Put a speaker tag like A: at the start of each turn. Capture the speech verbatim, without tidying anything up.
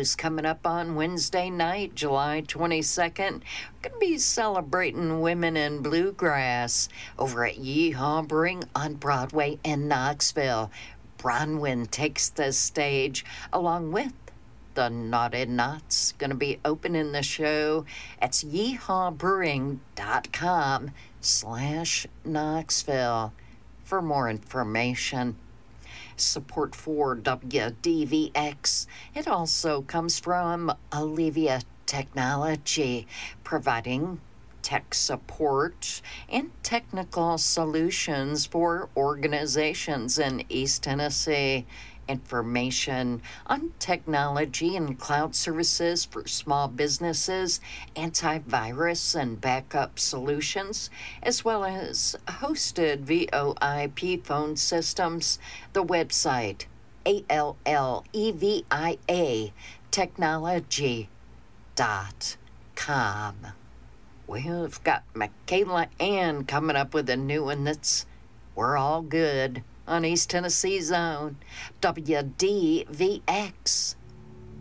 A: shows coming up on Wednesday night, July twenty-second. We're going to be celebrating women in bluegrass over at Yeehaw Brewing on Broadway in Knoxville. Bronwyn takes the stage along with the Knotted Knots. Going to be opening the show. It's yeehawbrewing.com slash Knoxville for more information. Support for W D V X. It also comes from Allevia Technology, providing tech support and technical solutions for organizations in East Tennessee. Information on technology and cloud services for small businesses, antivirus and backup solutions, as well as hosted V O I P phone systems. The website, A L L E V I A technology dot com. We've got Michaela Ann coming up with a new one that's We're All Good on East Tennessee's own W D V X.